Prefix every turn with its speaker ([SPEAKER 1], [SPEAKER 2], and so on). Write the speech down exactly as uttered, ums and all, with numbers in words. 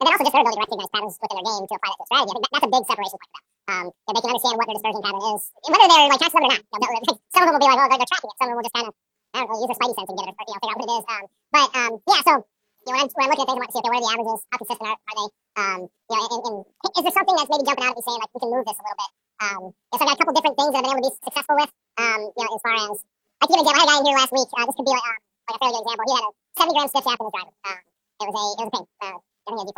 [SPEAKER 1] and then also just their ability to recognize patterns within their game to apply that to a strategy. I think that, that's a big separation point for them. Um, yeah, they can understand what their dispersion pattern is, whether they're like tracking something or not. You know, like, some of them will be like, oh, they're, they're tracking it. Some of them will just kind of, I don't know, use their spidey sense and get it, you know, figure out what it is. Um, but um, yeah, so you know, when I'm, when I'm looking at things, I want to see, okay, what are the averages? How consistent are, are they? Um, you know, and, and is there something that's maybe jumping out at me saying like we can move this a little bit? Um, yes, I've got a couple different things that I've been able to be successful with. Um, you know, as far as I can give an example. I had a guy in here last week. Uh, this could be like, um, like a fairly good example. He had a seventy gram stiff shaft in his driver. Um, it was a it was a pain. Uh, I think he had